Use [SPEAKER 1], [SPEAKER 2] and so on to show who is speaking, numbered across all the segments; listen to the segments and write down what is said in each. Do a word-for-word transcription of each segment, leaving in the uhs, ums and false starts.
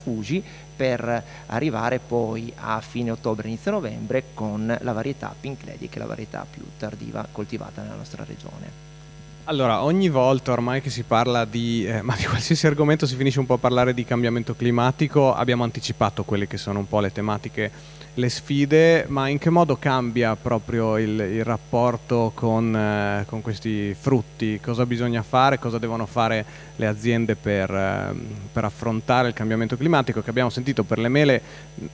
[SPEAKER 1] Fuji per arrivare poi a fine ottobre, inizio novembre con la varietà Pink Lady, che è la varietà più tardiva coltivata nella nostra regione.
[SPEAKER 2] Allora, ogni volta ormai che si parla di, eh, ma di qualsiasi argomento si finisce un po' a parlare di cambiamento climatico, abbiamo anticipato quelle che sono un po' le tematiche, le sfide, ma in che modo cambia proprio il, il rapporto con, eh, con questi frutti? Cosa bisogna fare, cosa devono fare le aziende per, eh, per affrontare il cambiamento climatico? Che abbiamo sentito per le mele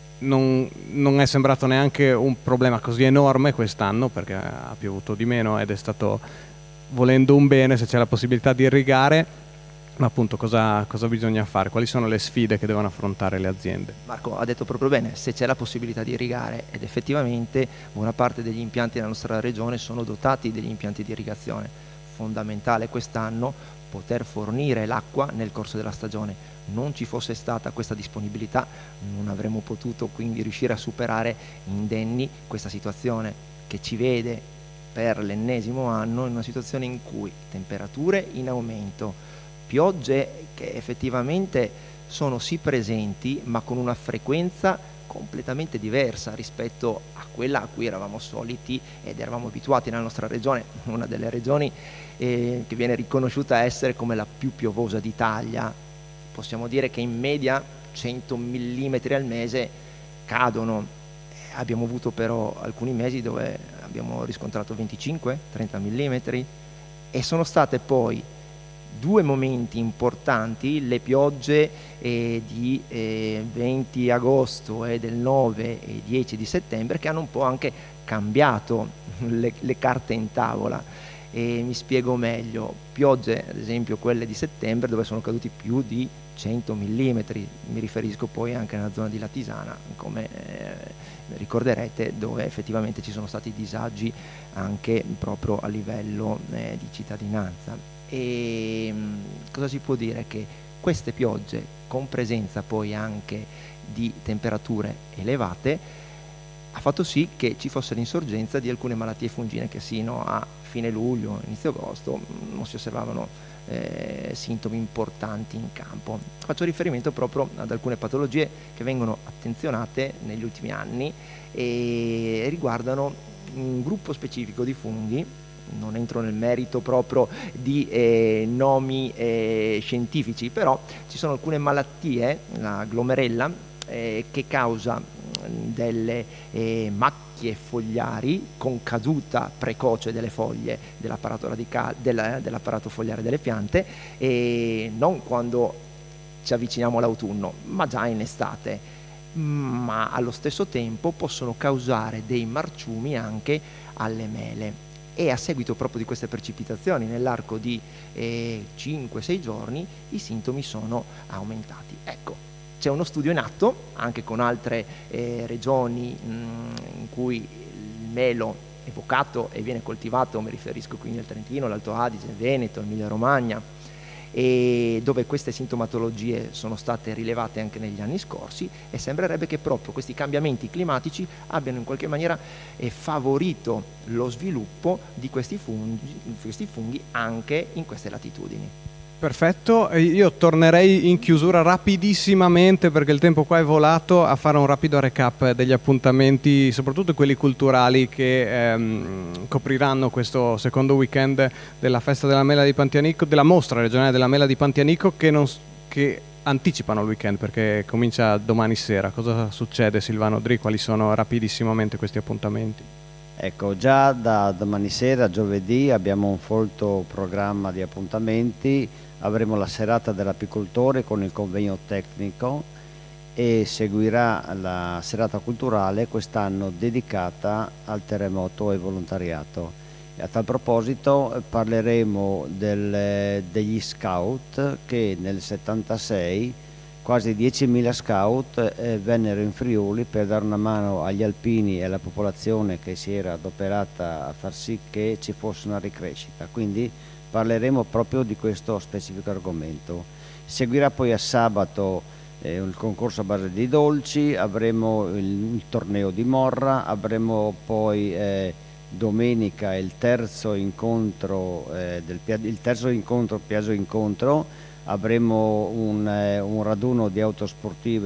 [SPEAKER 2] non, non è sembrato neanche un problema così enorme quest'anno, perché ha piovuto di meno ed è stato, volendo un bene, se c'è la possibilità di irrigare. Ma appunto cosa, cosa bisogna fare? Quali sono le sfide che devono affrontare le aziende?
[SPEAKER 1] Marco ha detto proprio bene, se c'è la possibilità di irrigare, ed effettivamente buona parte degli impianti nella nostra regione sono dotati degli impianti di irrigazione. Fondamentale quest'anno poter fornire l'acqua nel corso della stagione. Non ci fosse stata questa disponibilità, non avremmo potuto quindi riuscire a superare indenni questa situazione che ci vede per l'ennesimo anno in una situazione in cui temperature in aumento, piogge che effettivamente sono sì presenti, ma con una frequenza completamente diversa rispetto a quella a cui eravamo soliti ed eravamo abituati nella nostra regione, una delle regioni eh, che viene riconosciuta essere come la più piovosa d'Italia. Possiamo dire che in media cento millimetri al mese cadono. Abbiamo avuto però alcuni mesi dove abbiamo riscontrato venticinque trenta millimetri e sono state poi due momenti importanti, le piogge eh, di eh, venti agosto e del nove e dieci di settembre, che hanno un po' anche cambiato le, le carte in tavola. E mi spiego meglio: piogge, ad esempio quelle di settembre, dove sono caduti più di cento millimetri, mi riferisco poi anche nella zona di Latisana, come eh, ricorderete, dove effettivamente ci sono stati disagi anche proprio a livello eh, di cittadinanza. E cosa si può dire? Che queste piogge, con presenza poi anche di temperature elevate, ha fatto sì che ci fosse l'insorgenza di alcune malattie fungine che sino a fine luglio, inizio agosto non si osservavano eh, sintomi importanti in campo. Faccio riferimento proprio ad alcune patologie che vengono attenzionate negli ultimi anni e riguardano un gruppo specifico di funghi. Non entro nel merito proprio di eh, nomi eh, scientifici, però ci sono alcune malattie, la glomerella, eh, che causa delle eh, macchie fogliari con caduta precoce delle foglie dell'apparato radicale, del, dell'apparato fogliare delle piante, e non quando ci avviciniamo all'autunno, ma già in estate. Ma allo stesso tempo possono causare dei marciumi anche alle mele. E a seguito proprio di queste precipitazioni, nell'arco di eh, cinque sei giorni, i sintomi sono aumentati. Ecco, c'è uno studio in atto, anche con altre eh, regioni mh, in cui il melo è vocato e viene coltivato, mi riferisco quindi al Trentino, l'Alto Adige, il Veneto, l'Emilia Romagna, e dove queste sintomatologie sono state rilevate anche negli anni scorsi, e sembrerebbe che proprio questi cambiamenti climatici abbiano in qualche maniera eh, favorito lo sviluppo di questi funghi, questi funghi anche in queste latitudini.
[SPEAKER 2] Perfetto, io tornerei in chiusura rapidissimamente, perché il tempo qua è volato, a fare un rapido recap degli appuntamenti, soprattutto quelli culturali, che ehm, copriranno questo secondo weekend della festa della mela di Pantianico, della mostra regionale della mela di Pantianico, che, non, che anticipano il weekend perché comincia domani sera. Cosa succede, Silvano Dri? Quali sono rapidissimamente questi appuntamenti?
[SPEAKER 3] Ecco, già da domani sera, giovedì, abbiamo un folto programma di appuntamenti. Avremo la serata dell'apicoltore con il convegno tecnico e seguirà la serata culturale, quest'anno dedicata al terremoto e volontariato. E a tal proposito parleremo del, degli scout che nel settantasei quasi diecimila scout eh, vennero in Friuli per dare una mano agli alpini e alla popolazione che si era adoperata a far sì che ci fosse una ricrescita. Quindi parleremo proprio di questo specifico argomento. Seguirà poi a sabato eh, il concorso a base di dolci, avremo il, il torneo di Morra, avremo poi eh, domenica il terzo incontro, eh, del, il terzo incontro Piaggio Incontro. avremo un, eh, un raduno di autosportive